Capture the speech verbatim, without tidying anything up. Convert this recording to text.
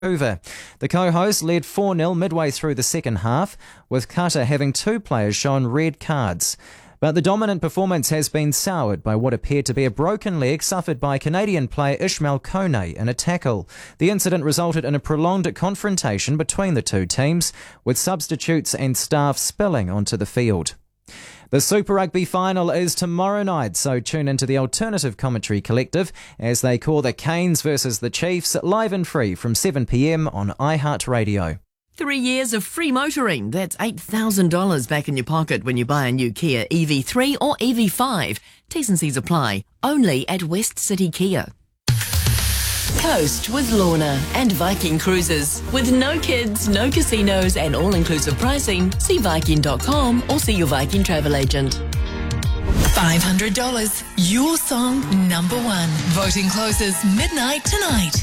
Over. The co-hosts led four nil midway through the second half, with Qatar having two players shown red cards. But the dominant performance has been soured by what appeared to be a broken leg suffered by Canadian player Ishmael Kone in a tackle. The incident resulted in a prolonged confrontation between the two teams, with substitutes and staff spilling onto the field. The Super Rugby final is tomorrow night, so tune into the Alternative Commentary Collective as they call the Canes versus the Chiefs, live and free from seven p m on iHeartRadio. Three years of free motoring. That's eight thousand dollars back in your pocket when you buy a new Kia E V three or E V five. T's and C's apply. Only at West City Kia. Coast with Lorna and Viking Cruises. With no kids, no casinos and all-inclusive pricing, see Viking dot com or see your Viking travel agent. five hundred dollars. Your song number one. Voting closes midnight tonight.